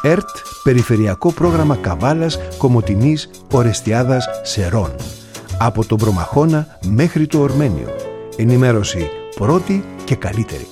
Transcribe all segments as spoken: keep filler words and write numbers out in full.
ΕΡΤ, Περιφερειακό Πρόγραμμα Καβάλας, Κομοτηνής, Ορεστιάδας, Σερών. Από τον Προμαχώνα μέχρι το Ορμένιο. Ενημέρωση πρώτη και καλύτερη.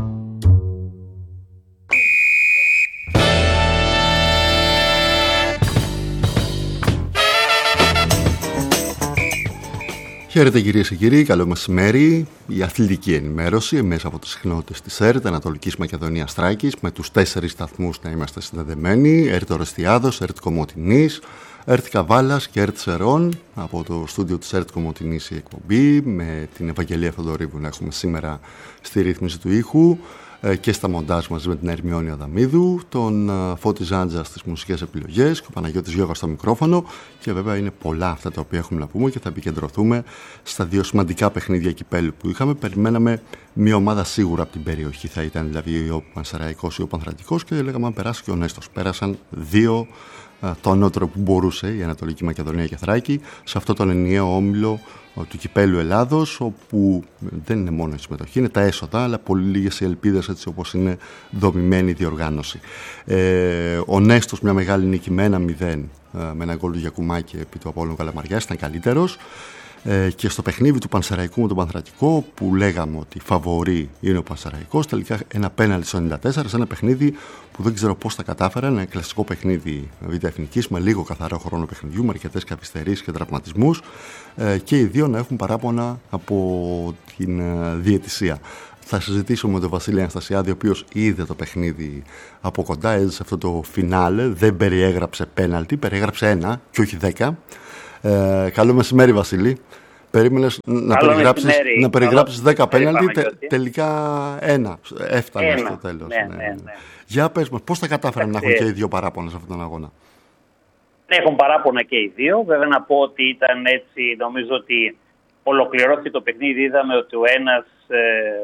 Χαίρετε κυρίες και κύριοι, καλό μεσημέρι. Η αθλητική ενημέρωση μέσα από τις συχνότητες της ΕΡΤ, Ανατολικής Μακεδονίας Θράκης, με τους τέσσερις σταθμούς να είμαστε συνδεδεμένοι: ΕΡΤ Ορεστιάδος, ΕΡΤ Κομοτηνής, ΕΡΤ Καβάλας και ΕΡΤ Σερών. Από το στούντιο της ΕΡΤ Κομοτηνής η εκπομπή, με την Ευαγγελία Θοδωρήβου να έχουμε σήμερα στη ρύθμιση του ήχου και στα μοντάζ μαζί με την Ερμιόνη Αδαμίδου, τον Φώτη Ζάντζα στις μουσικές επιλογές και ο Παναγιώτης Γιώργας στο μικρόφωνο. Και βέβαια είναι πολλά αυτά τα οποία έχουμε να πούμε και θα επικεντρωθούμε στα δύο σημαντικά παιχνίδια κυπέλλου που είχαμε. Περιμέναμε μια ομάδα σίγουρα από την περιοχή, θα ήταν δηλαδή ο Πανσεραϊκός ή ο Πανθρατικός, και λέγαμε αν περάσει και ο Νέστος. Πέρασαν δύο, το ανώτερο που μπορούσε, η Ανατολική Μακεδονία και Θράκη, σε αυτό τον ενιαίο όμιλο του Κυπέλλου Ελλάδος, όπου δεν είναι μόνο η συμμετοχή, είναι τα έσοδα, αλλά πολύ λίγες οι ελπίδες, έτσι όπως είναι δομημένη η διοργάνωση. Ε, ο Νέστος μια μεγάλη νίκη με ένα μηδέν, με ένα γκολ του Γιακουμάκη επί του Απόλλων Καλαμαριάς, ήταν καλύτερος. Ε, και στο παιχνίδι του Πανσεραϊκού με τον Πανθρατικό, που λέγαμε ότι φαβορί είναι ο Πανσεραϊκός, τελικά ένα πέναλτι στο ενενήντα τέσσερα, σε ένα παιχνίδι που δεν ξέρω πώς τα κατάφεραν. Ένα κλασικό παιχνίδι Β' Εθνικής με λίγο καθαρό χρόνο παιχνιδιού, με αρκετές καθυστερήσεις και τραυματισμούς, ε, και οι δύο να έχουν παράπονα από την ε, διαιτησία. Θα συζητήσω με τον Βασίλη Αναστασιάδη, ο οποίος είδε το παιχνίδι από κοντά, έζησε αυτό το φινάλε, δεν περιέγραψε πέναλτι, περιέγραψε ένα και όχι δέκα. Ε, καλό μεσημέρι, Βασίλη. Περίμενες να περιγράψεις, να περιγράψεις δέκα πέναλτι, τε, τελικά ένα έφτανε ένα, στο τέλος. Ναι, ναι, ναι. Ναι. Για πες μας, πώς τα κατάφεραν να έχουν και οι δύο παράπονα σε αυτόν τον αγώνα? Έχουν παράπονα και οι δύο. Βέβαια να πω ότι ήταν έτσι, νομίζω ότι ολοκληρώθηκε το παιχνίδι. Είδαμε ότι ο ένας ε,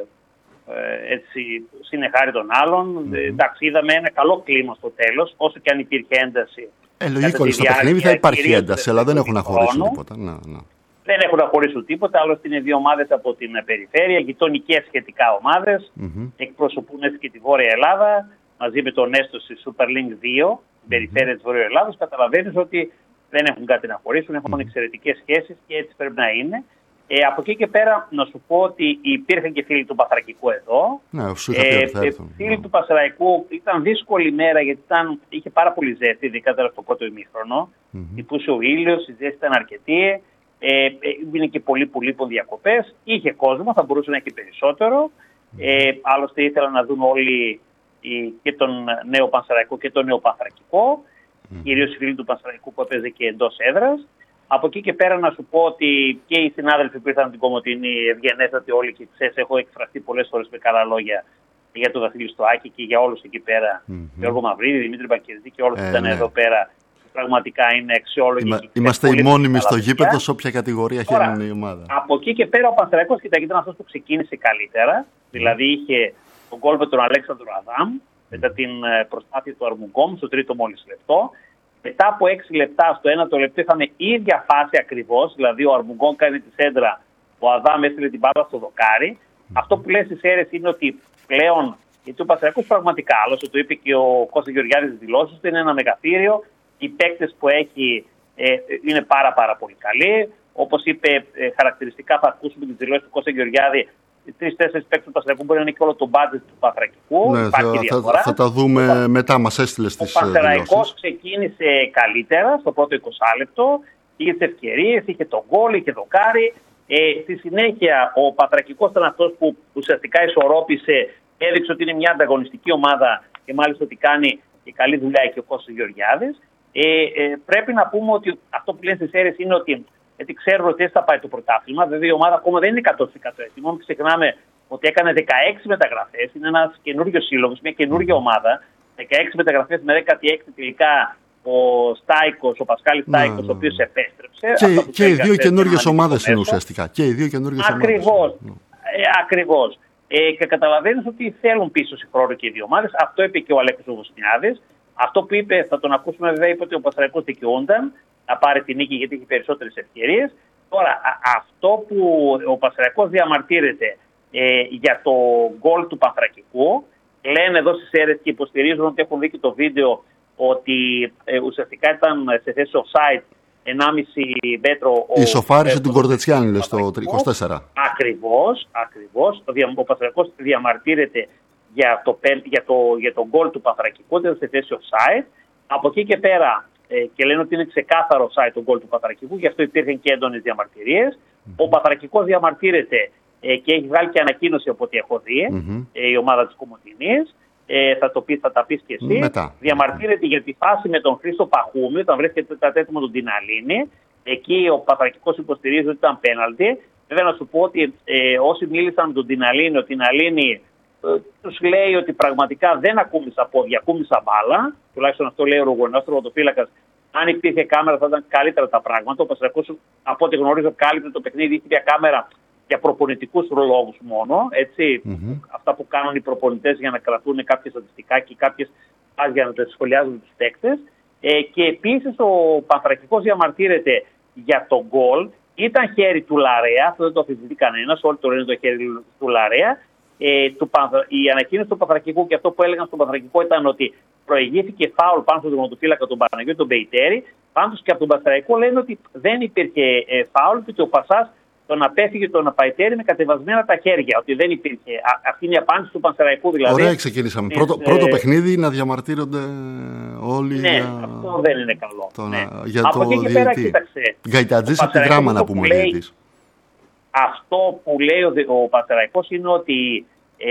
ε, έτσι συνεχάρει τον άλλον. Mm-hmm. Εντάξει, είδαμε ένα καλό κλίμα στο τέλος, όσο και αν υπήρχε ένταση. Ε, λογικό, στο παιχνίδι θα υπάρχει ένταση, αλλά δεν έχουν να χωρίσουν τίποτα. Να, να. Δεν έχουν να χωρίσουν τίποτα, άλλωστε είναι δύο ομάδες από την περιφέρεια, γειτονικές σχετικά ομάδες, mm-hmm. εκπροσωπούν έτσι και τη Βόρεια Ελλάδα, μαζί με τον Νέστο στη Super League δύο, την περιφέρεια mm-hmm. της Βόρειας Ελλάδας. Καταλαβαίνεις ότι δεν έχουν κάτι να χωρίσουν, έχουν mm-hmm. εξαιρετικές σχέσεις και έτσι πρέπει να είναι. Ε, από εκεί και πέρα, να σου πω ότι υπήρχαν και φίλοι του Παθρακικού εδώ. Ναι, σου είχα πει ότι θα έρθουν. Φίλοι ναι. του Παθρακικού, ήταν δύσκολη μέρα γιατί ήταν, είχε πάρα πολύ ζέστη, ειδικά τώρα στο πρώτο ημίχρονο. Mm-hmm. Υπούσε ο ήλιος, η ζέστη ήταν αρκετή. Ε, είναι και πολλοί που λείπουν διακοπές. Είχε κόσμο, θα μπορούσε να έχει περισσότερο. Mm-hmm. Ε, άλλωστε ήθελαν να δουν όλοι και τον νέο Πανσεραϊκό και τον νέο Παθρακικό. Mm-hmm. Κυρίως οι φίλοι του Πανσεραϊκού που έπαιζε και εντός έδρας. Από εκεί και πέρα να σου πω ότι και οι συνάδελφοι που ήρθαν από την Κομοτηνή, ευγενέστατοι όλοι, και ξέρεις, έχω εκφραστεί πολλές φορές με καλά λόγια για τον Βασίλη Στοάκη και για όλους εκεί πέρα. Mm-hmm. Γιώργο Μαυρίδη, Δημήτρη Μπακερδί και όλους που ε, ήταν ναι. εδώ πέρα. Πραγματικά είναι αξιόλογοι. Είμα, είμαστε οι μόνιμοι στο γήπεδο, σε όποια κατηγορία χαίρεται η ομάδα. Από εκεί και πέρα ο Πανσεραϊκός ήταν αυτός που ξεκίνησε καλύτερα. Mm. Δηλαδή είχε τον γκολ με τον Αλέξανδρο Αδάμ, mm. μετά την προσπάθεια του Αρμουγκόμ στο τρίτο μόλις λεπτό. Μετά από έξι λεπτά, στο ένατο λεπτό, είχαμε ίδια φάση ακριβώς. Δηλαδή, ο Αρμουγκόν κάνει τη σέντρα, ο Αδάμ έστειλε την μπάλα στο δοκάρι. Mm-hmm. Αυτό που λέει στις αίρες είναι ότι πλέον, γιατί ο Πανσεραϊκός πραγματικά, άλλωστε το είπε και ο Κώστας Γεωργιάδης στις δηλώσεις του, είναι ένα μεγαθύριο. Οι παίκτες που έχει ε, είναι πάρα, πάρα πολύ καλοί. Όπως είπε, ε, χαρακτηριστικά θα ακούσουμε τις δηλώσεις του Κώστα Γεωργιάδη. Οι τρεις-τέσσερις παίκτες του Πανσεραϊκού μπορεί να είναι και όλο το μπάτζετ του Παθρακικού. Ναι, θα, θα, θα τα δούμε ο, μετά, μας έστειλε στις δηλώσεις. Ο Πανσεραϊκός ξεκίνησε καλύτερα στο πρώτο είκοσι λεπτό. Είχε τις ευκαιρίες, είχε τον γκολ, είχε δοκάρι. Ε, στη συνέχεια ο Παθρακικός ήταν αυτός που ουσιαστικά ισορρόπησε, έδειξε ότι είναι μια ανταγωνιστική ομάδα και μάλιστα ότι κάνει και καλή δουλειά και ο Κώστας Γεωργιάδης. Ε, ε, πρέπει να πούμε ότι αυτό που λένε στις αίρες είναι ότι, γιατί ξέρουν ότι έτσι θα πάει το πρωτάθλημα, βέβαια η ομάδα ακόμα δεν είναι εκατό τοις εκατό έτοιμο. Μην ξεχνάμε ότι έκανε δεκαέξι μεταγραφές, είναι ένας καινούριος σύλλογος, μια καινούργια ομάδα. δεκαέξι μεταγραφές με δέκατη έκτη τελικά ο Στάικος, ο Πασκάλης Στάικος, mm. ο οποίος επέστρεψε. Και, και οι δύο καινούργιες ομάδες είναι ουσιαστικά. Και οι δύο καινούργιες ομάδες. Ακριβώς. Ε, ακριβώς. Ε, και καταλαβαίνεις ότι θέλουν πίσω συγχρόνου και οι δύο ομάδες. Αυτό είπε και ο Αλέξης Βοσνιάδης. Αυτό που είπε, θα τον ακούσουμε βέβαια, είπε ότι ο Πανσεραϊκός δικαιούνταν να πάρει την νίκη γιατί έχει περισσότερες ευκαιρίες. Τώρα, α, αυτό που ο Πανσεραϊκός διαμαρτύρεται ε, για το γκολ του Πανθρακικού, λένε εδώ στις αίρες και υποστηρίζουν ότι έχουν δει και το βίντεο ότι ε, ουσιαστικά ήταν σε θέση offside ενάμιση μέτρο. Ισοφάρισε την Κορδετσιάνη, λες, το είκοσι τέσσερα. Ακριβώς, ακριβώς. Ο Παναθηναϊκός διαμαρτύρεται για το, για το, για το γκολ του Παναθηναϊκού, ήταν σε θέση offside. Από εκεί και πέρα, ε, και λένε ότι είναι ξεκάθαρο offside το γκολ του Παναθηναϊκού, γι' αυτό υπήρχαν και έντονες διαμαρτυρίες. Mm-hmm. Ο Παναθηναϊκός διαμαρτύρεται ε, και έχει βγάλει και ανακοίνωση από ό,τι έχω δει, mm-hmm. ε, η ομάδα της Κομοτηνής. Ε, θα, το πει, θα τα πεις και εσύ. Μετά. Διαμαρτύρεται για τη φάση με τον Χρήστο Παχούμη, όταν βρέθηκε τα τέτοιμα τον Τιναλίνη. Εκεί ο Παναθηναϊκός υποστηρίζει ότι ήταν πέναλτι. Βέβαια, να σου πω ότι ε, όσοι μίλησαν με τον Τιναλίνη, ο Τιναλίνη ε, τους λέει ότι πραγματικά δεν ακούμισα πόδια, ακούμισα μπάλα. Τουλάχιστον αυτό λέει ο Ρουγονός, ο τερματοφύλακας. Αν υπήρχε κάμερα, θα ήταν καλύτερα τα πράγματα. Ο Παναθηναϊκός, από ό,τι γνωρίζω, κάλυπτε το παιχνίδι, είχε μια κάμερα για προπονητικούς λόγους μόνο, έτσι, mm-hmm. αυτά που κάνουν οι προπονητές για να κρατούν κάποια στατιστικά και κάποιες φάσεις για να τα σχολιάζουν τους παίκτες. Ε, και επίσης ο Παναθηναϊκός διαμαρτύρεται για τον γκολ. Ήταν χέρι του Λαρέα, αυτό δεν το αφισβητεί κανένας, όλοι το λένε το χέρι του Λαρέα. Ε, του, η ανακοίνωση του Παναθηναϊκού και αυτό που έλεγαν στον Παναθηναϊκό ήταν ότι προηγήθηκε φάουλ πάνω στον τερματοφύλακα τον Παναγιώτη τον Μπεϊτέρη. Πάντως και από τον Παναθηναϊκό λένε ότι δεν υπήρχε ε, φάουλ και ο Πασάς τον απέφυγε τον Παϊτέρη με κατεβασμένα τα χέρια. Ότι δεν υπήρχε. Α, αυτή είναι η απάντηση του Πανσεραϊκού δηλαδή. Ωραία, ξεκινήσαμε. Πρώτο, ε, πρώτο παιχνίδι να διαμαρτύρονται όλοι. Ναι, για... αυτό δεν είναι καλό. Το, ναι. Για από το εκεί και πέρα, κοίταξε. Γκαϊτατζής από τη γράμμα να πούμε. Λέει, αυτό που λέει ο, ο Πανσεραϊκός είναι ότι. Ε,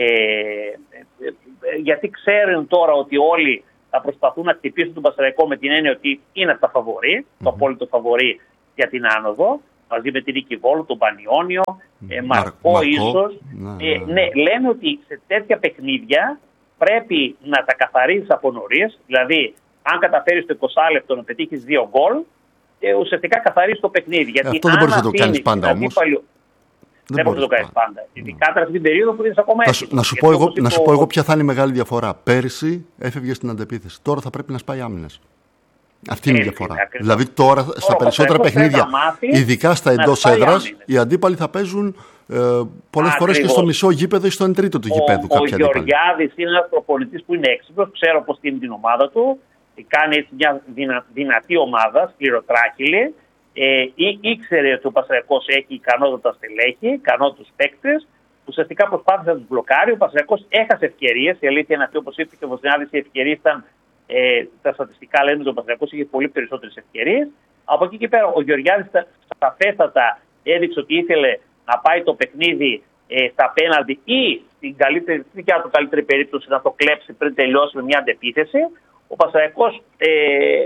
ε, ε, γιατί ξέρουν τώρα ότι όλοι θα προσπαθούν να χτυπήσουν τον Πανσεραϊκό με την έννοια ότι είναι τα φαβορί, mm-hmm. το απόλυτο φαβορί για την άνοδο. Μαζί με την Νίκη Βόλου, τον Πανιόνιο, ε, Μαρκό, Μαρκό ίσως. Ναι, ε, ναι, λένε ότι σε τέτοια παιχνίδια πρέπει να τα καθαρίζεις από νωρίς. Δηλαδή, αν καταφέρεις το είκοσι λεπτό να πετύχεις δύο γκολ, ε, ουσιαστικά καθαρίζεις το παιχνίδι. Γιατί αυτό δεν μπορείς να το κάνεις πάντα όμως. Παλιό... Δεν, δεν μπορείς να το κάνεις πάντα. Ειδικά τώρα στην περίοδο που είσαι ακόμα έτοιμος. Να, σου πω εγώ, να σου πω εγώ ποια θα είναι η μεγάλη διαφορά. Πέρσι έφευγε στην αντεπίθεση. Τώρα θα πρέπει να σπάει άμυνες. Αυτή είναι η διαφορά. Ακριβώς. Δηλαδή τώρα, τώρα στα περισσότερα παιχνίδια, ειδικά στα εντός έδρας, οι αντίπαλοι θα παίζουν ε, πολλές φορές και στο μισό γήπεδο ή στο εν τρίτο του γήπεδου. Ο, ο Γεωργιάδης είναι ένας προπονητής που είναι έξυπνος, ξέρω πώς είναι την ομάδα του, κάνει έτσι μια δυνα, δυνατή ομάδα, σκληροτράχυλη. Ε, ή, ήξερε ότι ο Πανσεραϊκός έχει ικανότητα στελέχη, ικανότητες παίκτες. Ουσιαστικά προσπάθησε να τους μπλοκάρει. Ο Πανσεραϊκός έχασε ευκαιρίες. Η αλήθεια είναι αυτή, όπως είπε και ο Βοζινάδης, οι ευκαιρίες ήταν. Ε, τα στατιστικά λένε ότι ο Παναθηναϊκός είχε πολύ περισσότερες ευκαιρίες. Από εκεί και πέρα ο Γεωργιάδης σαφέστατα έδειξε ότι ήθελε να πάει το παιχνίδι ε, στα πέναλτι ή στην καλύτερη, στην του καλύτερη περίπτωση να το κλέψει πριν τελειώσει με μια αντεπίθεση. Ο Παναθηναϊκός ε, ε,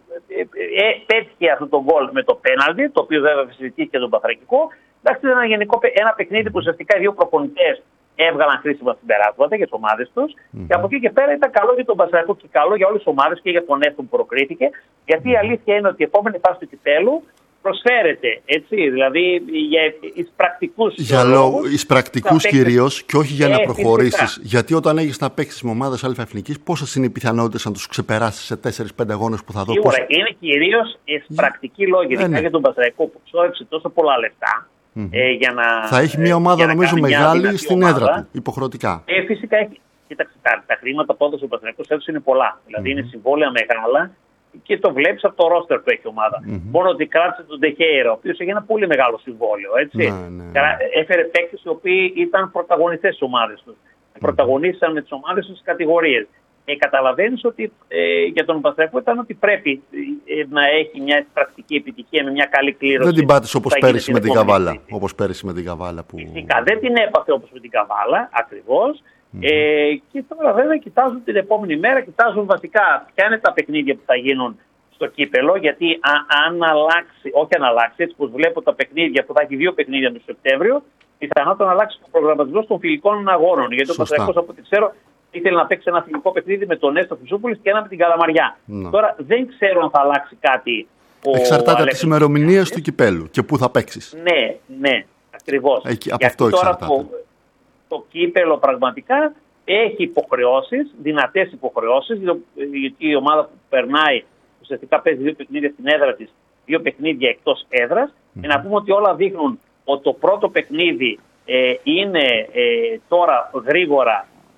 ε, πέτυχε αυτό το γκολ με το πέναλτι, το οποίο βέβαια συζητήθηκε τον Παναθηναϊκό. Εντάξει, ήταν ένα, γενικό, ένα παιχνίδι που ουσιαστικά οι δύο προπονητές έβγαλαν χρήσιμα συμπεράσματα για τις ομάδες τους. Mm-hmm. Και από εκεί και πέρα ήταν καλό για τον Παναθηναϊκό και καλό για όλες τις ομάδες και για τον Εύton που προκρίθηκε. Γιατί η αλήθεια είναι ότι η επόμενη φάση του κυπέλου προσφέρεται, έτσι, δηλαδή για εις πρακτικούς για λόγους. Εις πρακτικούς κυρίως και όχι για ε, να προχωρήσεις. Φυσικά. Γιατί όταν έχεις να παίξεις με ομάδες αλφα-εθνικής, πόσες είναι οι πιθανότητες να τους ξεπεράσεις σε τέσσερις πέντε αγώνες που θα δω. Σίγουρα, πώς... είναι κυρίως εις πρακτικοί λόγοι, ειδικά για τον Παναθηναϊκό που ξόδεψε τόσο πολλά λεφτά. Mm-hmm. Ε, για να, θα έχει μια ομάδα νομίζω μεγάλη στην ομάδα. Έδρα του, υποχρεωτικά. Ε, φυσικά έχει. Κοίταξε, τα, τα χρήματα που έδωσε ο Παναθηναϊκός έδωσε είναι πολλά. Δηλαδή mm-hmm. είναι συμβόλαια μεγάλα και το βλέπεις από το ρόστερ που έχει η ομάδα. Mm-hmm. Μόνο ότι κράτησε τον Ντεχέιρα, ο οποίος έχει ένα πολύ μεγάλο συμβόλαιο. Έτσι. Ναι, ναι. Έφερε παίκτες οι οποίοι ήταν πρωταγωνιστές στις ομάδες τους. Mm-hmm. Πρωταγωνίστησαν με τις ομάδες τους κατηγορίες. Ε, καταλαβαίνεις ότι ε, για τον Παναθηναϊκό ήταν ότι πρέπει ε, να έχει μια πρακτική επιτυχία με μια καλή κλήρωση. Δεν την πάτησε όπως πέρυσι με την Καβάλα. Όπως πέρυσι με την Καβάλα. Που... Φυσικά δεν την έπαθε όπως με την Καβάλα, ακριβώς. Mm-hmm. Ε, και τώρα βέβαια κοιτάζουν την επόμενη μέρα, κοιτάζουν βασικά ποια είναι τα παιχνίδια που θα γίνουν στο κύπελο. Γιατί α, αν αλλάξει, όχι αν αλλάξει, έτσι πως βλέπω τα παιχνίδια που θα έχει δύο παιχνίδια τον Σεπτέμβριο, πιθανότατα να αλλάξει το προγραμματισμό των φιλικών αγώνων. Γιατί ο Παναθηναϊκός, από ό,τι ξέρω, ήθελε να παίξει ένα φιλικό παιχνίδι με τον Νέστο Χρυσούπολης και ένα με την Καλαμαριά. Ναι. Τώρα δεν ξέρω αν θα αλλάξει κάτι. Εξαρτάται από τις ημερομηνίες του κυπέλου και πού θα παίξεις. Ναι, ναι, ακριβώς. Εκεί, από αυτό εξαρτάται. Τώρα το, το κύπελο πραγματικά έχει υποχρεώσεις, δυνατές υποχρεώσεις, γιατί η ομάδα που περνάει ουσιαστικά παίζει δύο παιχνίδια στην έδρα της, δύο παιχνίδια εκτός έδρας. Mm-hmm. Και να πούμε ότι όλα δείχνουν ότι το πρώτο παιχνίδι ε, είναι ε, τώρα γρήγορα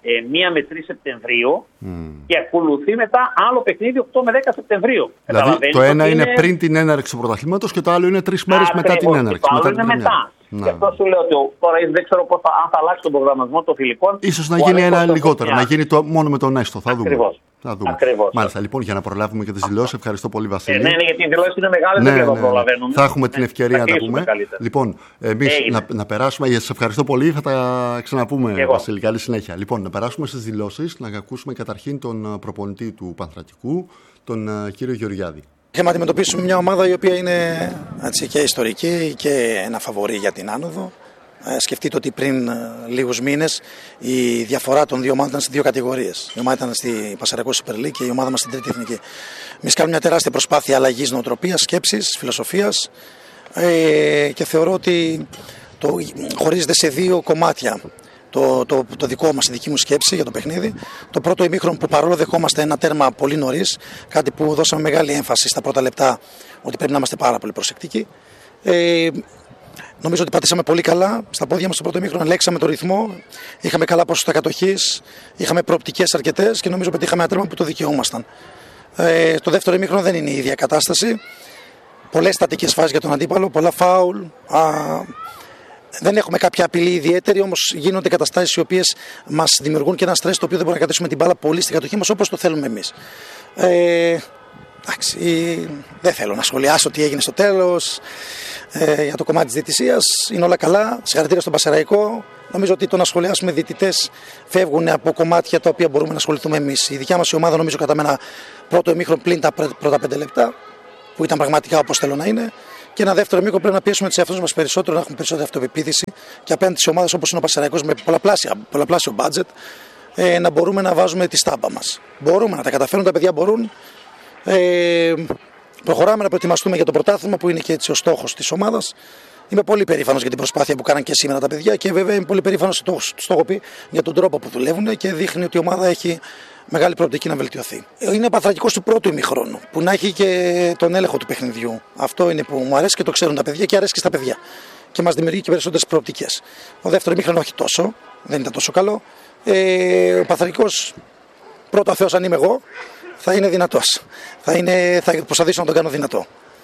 ε, μία με τρεις Σεπτεμβρίου mm. και ακολουθεί μετά άλλο παιχνίδι οκτώ με δέκα Σεπτεμβρίου. Δηλαδή το ένα είναι, είναι πριν την έναρξη του πρωταθλήματος και το άλλο είναι τρεις μέρες μετά την έναρξη. Το άλλο είναι μετά. Ναι. Και αυτό σου λέω ότι τώρα δεν ξέρω πώς θα, αν θα αλλάξει τον προγραμματισμό των φιλικών. Ίσως να γίνει ένα λιγότερο, να γίνει το, μόνο με τον έστω. Θα δούμε. Ακριβώς. Θα δούμε. Ακριβώς. Μάλιστα, λοιπόν, για να προλάβουμε και τις δηλώσεις, ευχαριστώ πολύ, Βασίλη. Ε, ναι, ναι, γιατί οι δηλώσεις είναι μεγάλες, ναι, δεν ναι, ναι, προλαβαίνουμε. Θα έχουμε την ευκαιρία ναι, να τα πούμε. Καλύτερα. Λοιπόν, εμείς να, να περάσουμε, γιατί σας ευχαριστώ πολύ, θα τα ξαναπούμε, Βασίλη. Καλή συνέχεια. Λοιπόν, να περάσουμε στις δηλώσεις, να ακούσουμε καταρχήν τον προπονητή του Πανθρακικού, τον κύριο Γεωργιάδη. Είχαμε να αντιμετωπίσουμε μια ομάδα η οποία είναι έτσι, και ιστορική και ένα φαβορί για την άνοδο. Ε, σκεφτείτε ότι πριν ε, λίγους μήνες η διαφορά των δύο ομάδων ήταν σε δύο κατηγορίες. Η ομάδα ήταν στη Πασαριακό Super League και η ομάδα μας στην Τρίτη Εθνική. Εμείς κάνουμε μια τεράστια προσπάθεια αλλαγής νοοτροπίας, σκέψης, φιλοσοφίας ε, και θεωρώ ότι το χωρίζεται σε δύο κομμάτια. Το, το, το δικό μας, η δική μου σκέψη για το παιχνίδι. Το πρώτο ημίχρονο που παρόλο δεχόμαστε ένα τέρμα πολύ νωρίς, κάτι που δώσαμε μεγάλη έμφαση στα πρώτα λεπτά ότι πρέπει να είμαστε πάρα πολύ προσεκτικοί. Ε, νομίζω ότι πατήσαμε πολύ καλά στα πόδια μας στο πρώτο ημίχρονο, ελέγξαμε το ρυθμό, είχαμε καλά ποσοστά κατοχής, είχαμε προοπτικές αρκετές και νομίζω πετύχαμε ένα τέρμα που το δικαιούμασταν. Ε, το δεύτερο ημίχρονο δεν είναι η ίδια κατάσταση. Πολλές στατικές φάσεις για τον αντίπαλο, πολλά φάουλ. Α, Δεν έχουμε κάποια απειλή ιδιαίτερη, όμως γίνονται καταστάσεις οι οποίες μας δημιουργούν και ένα στρες το οποίο δεν μπορούμε να κρατήσουμε την μπάλα πολύ στην κατοχή μας όπως το θέλουμε εμείς. Ε, εντάξει, δεν θέλω να σχολιάσω τι έγινε στο τέλος ε, για το κομμάτι της διαιτησίας. Είναι όλα καλά. Συγχαρητήρια στον Πασαραϊκό. Νομίζω ότι το να σχολιάσουμε διαιτητές φεύγουν από κομμάτια τα οποία μπορούμε να ασχοληθούμε εμείς. Η δικιά μας ομάδα νομίζω κατά με ένα πρώτο ημίχρονο πλην τα πρώτα πέντε λεπτά, που ήταν πραγματικά όπως θέλω να είναι. Και ένα δεύτερο μήκο πρέπει να πιέσουμε τους εαυτούς μας περισσότερο, να έχουμε περισσότερη αυτοπεποίθηση και απέναντι σε ομάδες όπως είναι ο Πασαραϊκός με πολλαπλάσιο budget ε, να μπορούμε να βάζουμε τη στάμπα μας. Μπορούμε να τα καταφέρουν, τα παιδιά μπορούν. Ε, προχωράμε να προετοιμαστούμε για το πρωτάθλημα που είναι και έτσι ο στόχος της ομάδας. Είμαι πολύ περήφανος για την προσπάθεια που κάναν και σήμερα τα παιδιά και βέβαια είμαι πολύ περήφανος, το, το έχω πει, για τον τρόπο που δουλεύουν και δείχνει ότι η ομάδα έχει μεγάλη προοπτική να βελτιωθεί. Είναι παθρακικός του πρώτου ημιχρόνου, που να έχει και τον έλεγχο του παιχνιδιού. Αυτό είναι που μου αρέσει και το ξέρουν τα παιδιά και αρέσει και στα παιδιά. Και μας δημιουργεί και περισσότερες προοπτικές. Ο δεύτερο ημιχρόνο όχι τόσο, δεν ήταν τόσο καλό. Ε, ο παθρακικός, πρώτα Θεός αν είμαι εγώ, θα είναι δυνατός. Θα, είναι, θα προσπαθήσω να τον κάνω δυνατό.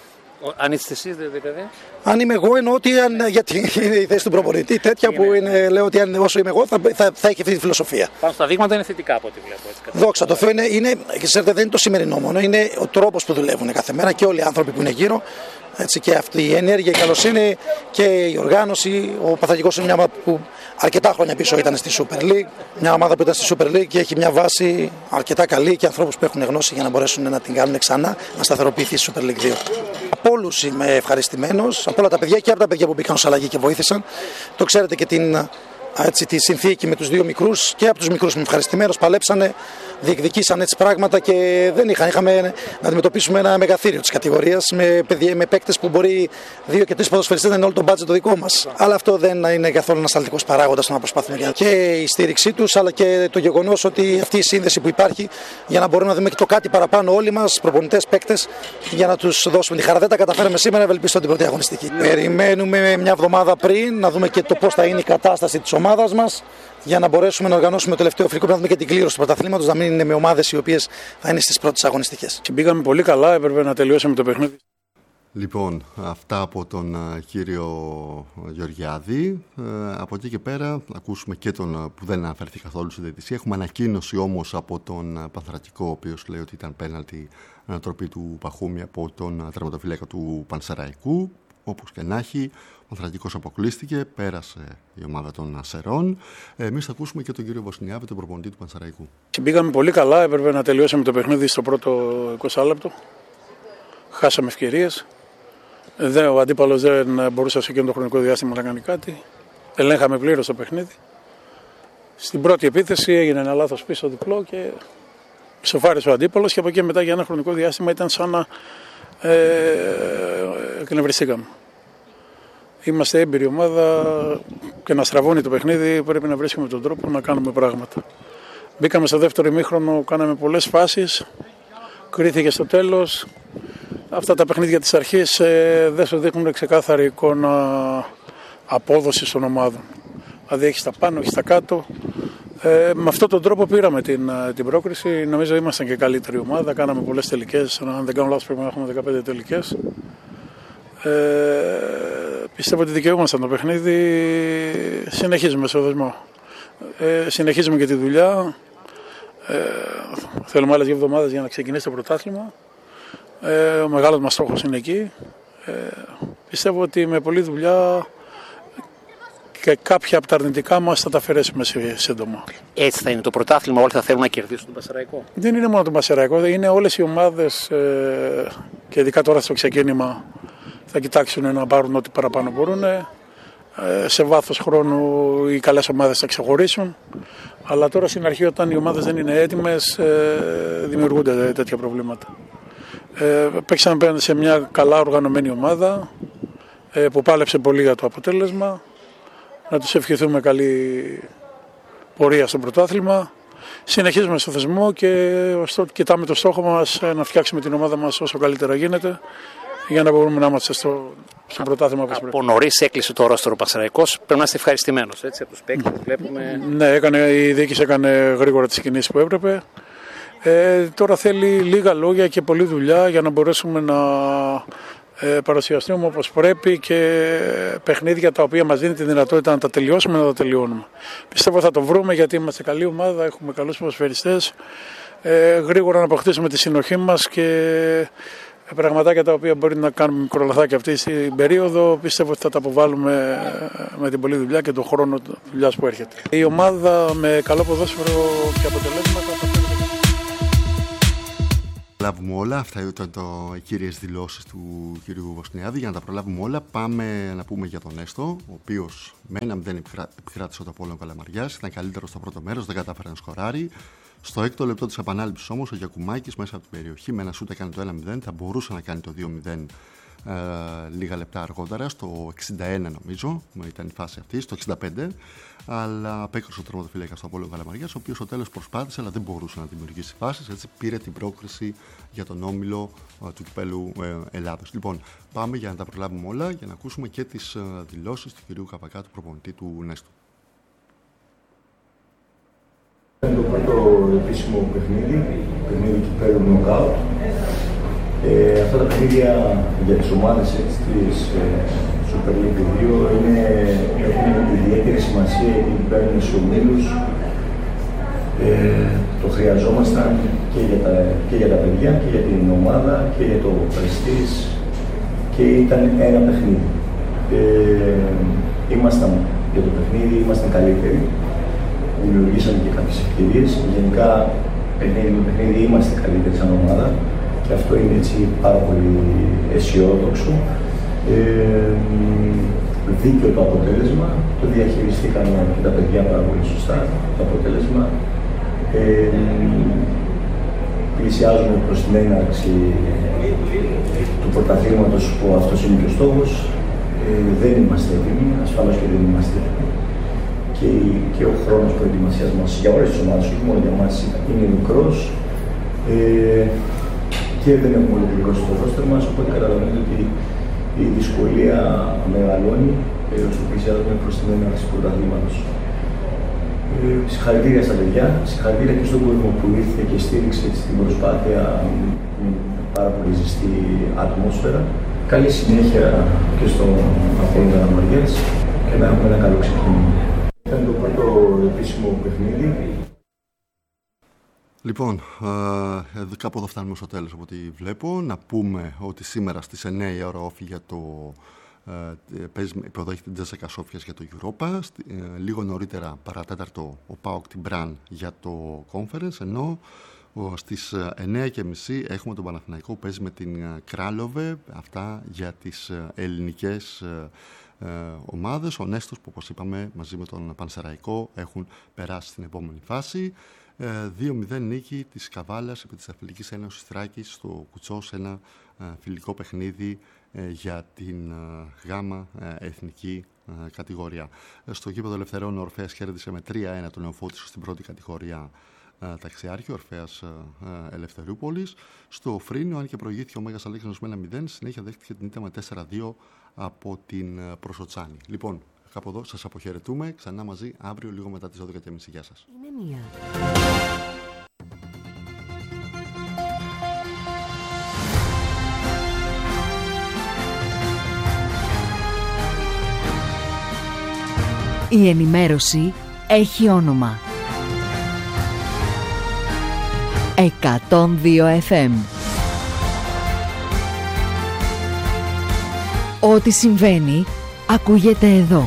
Αν είστε εσείς δηλαδή. Αν είμαι εγώ, εννοώ ότι αν, γιατί είναι η θέση του προπονητή τέτοια είναι. Που είναι, λέω ότι αν, όσο είμαι εγώ θα, θα, θα έχει αυτή τη φιλοσοφία. Πάνω στα δείγματα είναι θετικά από ό,τι βλέπω. Έτσι, δόξα τω Θεώ, είναι, είναι, ξέρετε, δεν είναι το σημερινό μόνο, είναι ο τρόπος που δουλεύουν κάθε μέρα και όλοι οι άνθρωποι που είναι γύρω. Έτσι, και αυτή η ενέργεια, η καλοσύνη και η οργάνωση. Ο Παθρακικός είναι μια ομάδα που αρκετά χρόνια πίσω ήταν στη Super League. Μια ομάδα που ήταν στη Super League και έχει μια βάση αρκετά καλή και ανθρώπους που έχουν γνώση για να μπορέσουν να την κάνουν ξανά, να σταθεροποιηθεί η Super League δύο. Από όλους είμαι ευχαριστημένος, από όλα τα παιδιά και από τα παιδιά που μπήκαν ως αλλαγή και βοήθησαν. Το ξέρετε και την, έτσι, τη συνθήκη με τους δύο μικρούς και από τους μικρούς είμαι ευχαριστημένος. Παλέψανε, διεκδικήσαν έτσι πράγματα και δεν είχαν. Είχαμε να αντιμετωπίσουμε ένα μεγαθύριο της κατηγορίας με, με παίκτες που μπορεί δύο και τρεις ποδοσφαιριστές να είναι όλο το μπάτζετ το δικό μας. Αλλά αυτό δεν είναι καθόλου ένας αλτικός παράγοντας να προσπαθούμε. Και η στήριξή τους, αλλά και το γεγονός ότι αυτή η σύνδεση που υπάρχει για να μπορούμε να δούμε και το κάτι παραπάνω όλοι μας, προπονητές, παίκτες, για να τους δώσουμε τη χαρά. Δεν τα καταφέραμε σήμερα, ευελπιστώ την πρώτη αγωνιστική. Περιμένουμε μια εβδομάδα πριν να δούμε και το πώς θα είναι η κατάσταση της ομάδας μας, για να μπορέσουμε να οργανώσουμε το τελευταίο φιλικό, να δούμε και την κλήρωση του πρωταθλήματος, να μην είναι με ομάδες οι οποίες θα είναι στις πρώτες αγωνιστικές. Και πήγαμε πολύ καλά, έπρεπε να τελειώσουμε το παιχνίδι. Λοιπόν, αυτά από τον uh, κύριο Γεωργιάδη. Uh, από εκεί και πέρα, ακούσουμε και τον uh, που δεν αναφέρθηκε καθόλου στη διαιτησία. Έχουμε ανακοίνωση όμως από τον uh, Πανθρακικό, ο οποίος λέει ότι ήταν πέναλτι ανατροπή του Παχούμη από τον uh, τερματοφύλακα του Πανσεραϊκού. Όπως και να έχει, ο Πανθρακικός αποκλείστηκε, πέρασε η ομάδα των Ασερών. Εμείς θα ακούσουμε και τον κύριο Βοσνιάβη, τον προπονητή του Πανσεραϊκού. Και πήγαμε πολύ καλά, έπρεπε να τελειώσουμε το παιχνίδι στο πρώτο είκοσι λεπτό. Χάσαμε ευκαιρίες. Δεν, ο αντίπαλος δεν μπορούσε σε εκείνο το χρονικό διάστημα να κάνει κάτι. Ελέγχαμε πλήρως το παιχνίδι. Στην πρώτη επίθεση έγινε ένα λάθος πίσω διπλό και σοφάρισε ο αντίπαλος και από εκεί μετά για ένα χρονικό διάστημα ήταν σαν να ε, εκνευριστήκαμε. Είμαστε έμπειρη ομάδα και να στραβώνει το παιχνίδι πρέπει να βρίσκουμε τον τρόπο να κάνουμε πράγματα. Μπήκαμε στο δεύτερο ημίχρονο, κάναμε πολλές φάσεις, κρίθηκε στο τέλος. Αυτά τα παιχνίδια της αρχής ε, δεν σου δείχνουν ξεκάθαρη εικόνα απόδοσης των ομάδων. Δηλαδή έχεις τα πάνω, έχεις τα κάτω. Ε, με αυτόν τον τρόπο πήραμε την, την πρόκριση. Νομίζω ήμασταν και καλύτερη ομάδα. Κάναμε πολλές τελικές. Αν δεν κάνω λάθος, πρέπει να έχουμε δεκαπέντε τελικές. Ε, πιστεύω ότι δικαιούμασταν το παιχνίδι. Συνεχίζουμε στο δεσμό. Ε, συνεχίζουμε και τη δουλειά. Ε, θέλουμε άλλες δύο εβδομάδες για να ξεκινήσει το πρωτάθλημα. Ε, ο μεγάλος μας στόχος είναι εκεί. Ε, πιστεύω ότι με πολλή δουλειά και κάποια από τα αρνητικά μας θα τα αφαιρέσουμε σύντομα. Έτσι θα είναι το πρωτάθλημα, όλοι θα θέλουν να κερδίσουν τον Πασεραϊκό. Δεν είναι μόνο τον Πασεραϊκό, είναι όλες οι ομάδες ε, και ειδικά τώρα στο ξεκίνημα θα κοιτάξουν να πάρουν ό,τι παραπάνω μπορούν. Ε, σε βάθος χρόνου οι καλές ομάδες θα ξεχωρίσουν. Αλλά τώρα στην αρχή, όταν οι ομάδες δεν είναι έτοιμες, ε, δημιουργούνται τέτοια προβλήματα. Ε, παίξαμε σε μια καλά οργανωμένη ομάδα ε, που πάλεψε πολύ για το αποτέλεσμα. Να τους ευχηθούμε καλή πορεία στο πρωτάθλημα. Συνεχίζουμε στο θεσμό και κοιτάμε το στόχο μας να φτιάξουμε την ομάδα μας όσο καλύτερα γίνεται για να μπορούμε να είμαστε στο, στο πρωτάθλημα όπως πρέπει. Από νωρίς έκλεισε το ρόστερο ο Πασεραϊκός. Πρέπει να είστε ευχαριστημένος, έτσι, από τους παίκτες που βλέπουμε. Ναι, έκανε, η διοίκηση έκανε γρήγορα τις κινήσεις που έπρεπε. Ε, τώρα θέλει λίγα λόγια και πολλή δουλειά για να μπορέσουμε να ε, παρουσιαστούμε όπως πρέπει και παιχνίδια τα οποία μας δίνει τη δυνατότητα να τα τελειώσουμε, να τα τελειώνουμε. Πιστεύω θα το βρούμε γιατί είμαστε καλή ομάδα, έχουμε καλούς ποδοσφαιριστές. Ε, γρήγορα να αποκτήσουμε τη συνοχή μας και πραγματάκια τα οποία μπορεί να κάνουμε μικρολαθάκια αυτή την περίοδο, πιστεύω ότι θα τα αποβάλουμε με την πολλή δουλειά και τον χρόνο δουλειάς που έρχεται. Η ομάδα με καλό ποδόσφαιρο και αποτελέσματα θα φέρει. Προλάβουμε όλα. Αυτά ήταν το, οι κύριες δηλώσεις του κυρίου Βοσκνιάδη. Για να τα προλάβουμε όλα, πάμε να πούμε για τον Έστω, ο οποίος με ένα μηδέν επικράτησε το Απόλλων Καλαμαριάς. Ήταν καλύτερο στο πρώτο μέρος, δεν κατάφερε να σκοράρει. Στο έκτο λεπτό της επανάληψης όμως, ο Γιακουμάκης μέσα από την περιοχή με ένα σούτ έκανε το ένα μηδέν. Θα μπορούσε να κάνει το δύο μηδέν ε, λίγα λεπτά αργότερα, στο εξήντα ένα νομίζω, ήταν η φάση αυτή, στο εξήντα πέντε. Αλλά απέκρουσε ο τερματοφύλακας στο Απόλλων Καλαμαριάς, ο οποίος στο τέλος προσπάθησε, αλλά δεν μπορούσε να δημιουργήσει φάσεις. Έτσι πήρε την πρόκριση για τον όμιλο ε, του κυπέλου ε, Ελλάδος. Λοιπόν, πάμε για να τα προλάβουμε όλα, για να ακούσουμε και τις ε, δηλώσεις του κυρίου Καπακά, του προπονητή του Νέστου. Είναι το πρώτο επίσημο παιχνίδι, παιχνίδι κυπέλλου νοκάουτ. Ε, αυτά τα παιχνίδια για τις ομάδες της ε, Super League δύο είναι, έχουν ιδιαίτερη σημασία γιατί παίρνουν στους ομίλους. Ε, το χρειαζόμασταν και για, τα, και για τα παιδιά και για την ομάδα και για το πρεστίζ και ήταν ένα παιχνίδι. Ε, ήμασταν για το παιχνίδι, ήμασταν καλύτεροι. Δημιουργήσαμε και κάποιες ευκαιρίες. Γενικά, παιχνίδι με παιχνίδι είμαστε καλύτεροι σαν ομάδα και αυτό είναι έτσι πάρα πολύ αισιόδοξο. Ε, δίκαιο το αποτέλεσμα, το διαχειριστήκαν και τα παιδιά πάρα πολύ σωστά το αποτέλεσμα. Ε, πλησιάζουμε προς την έναρξη του πρωταθλήματος που αυτός είναι και ο στόχος. Ε, δεν είμαστε έτοιμοι, ασφαλώς και δεν είμαστε έτοιμοι. Και, και ο χρόνος προετοιμασίας μας για όλες τις ομάδες, όχι μόνο για εμάς, είναι μικρός ε, και δεν έχουμε ολοκληρώσει το ρόστερ μας, οπότε καταλαβαίνετε ότι η δυσκολία μεγαλώνει ε, όσο πλησιάζουμε προς την έναρξη του πρωταθλήματος. Ε, συγχαρητήρια στα παιδιά, συγχαρητήρια και στον κόσμο που ήρθε και στήριξε στην προσπάθεια με πάρα πολύ ζεστή ατμόσφαιρα. Καλή συνέχεια και στον Απόλλων Καλαμαριάς και να έχουμε ένα καλό ξεκίνημα. Ήταν το πρώτο επίσημο παιχνίδι. Λοιπόν, ε, κάπου εδώ φτάνουμε στο τέλος από ό,τι βλέπω. Να πούμε ότι σήμερα στις εννιά η ώρα όφη για το ε, υποδέχεται την Τζέσσεκα Σόφιας για το Europa. Ε, λίγο νωρίτερα, παρατέταρτο, ο ΠΑΟΚ την Μπραν για το Conference, ενώ στις εννιά και μισή έχουμε τον Παναθηναϊκό που παίζει με την Κράλοβε. Αυτά για τις ελληνικές ε, ομάδες. Ο Νέστος που, όπως είπαμε, μαζί με τον Πανσεραϊκό έχουν περάσει στην επόμενη φάση. Ε, δύο μηδέν νίκη της Καβάλας επί της Αθλητικής Ένωσης Θράκης στο Κουτσό σε ένα ε, φιλικό παιχνίδι ε, για την ε, γάμα ε, εθνική ε, κατηγορία. Ε, στο γήπεδο Ελευθερών ο Ορφέας κέρδισε με τρία ένα τον Νεοφώτισο στην πρώτη κατηγορία ταξιάρχη, ο Ορφέας Ελευθερούπολης. Στο Φρίνιο, αν και προηγήθηκε ο Μέγας Αλέξανδρος με ένα μηδέν, συνέχεια δέχτηκε την ήττα με τέσσερα δύο από την Προσοτσάνη. Λοιπόν, κάπου εδώ σας αποχαιρετούμε. Ξανά μαζί αύριο λίγο μετά τις δώδεκα και τριάντα. Γεια σας. Είναι μία. Η ενημέρωση έχει όνομα. εκατόν δύο εφ εμ. Ό,τι συμβαίνει, ακούγεται εδώ.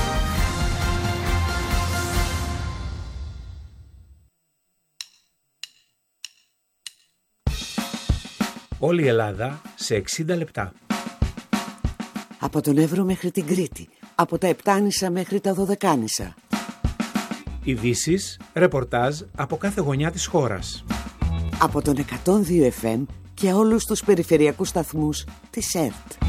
Όλη η Ελλάδα σε εξήντα λεπτά. Από τον Εύρο μέχρι την Κρήτη. Από τα Επτάνησα μέχρι τα Δωδεκάνησα. Ειδήσεις, ρεπορτάζ από κάθε γωνιά της χώρας. Από τον εκατόν δύο εφ εμ και όλους τους περιφερειακούς σταθμούς της ΕΡΤ.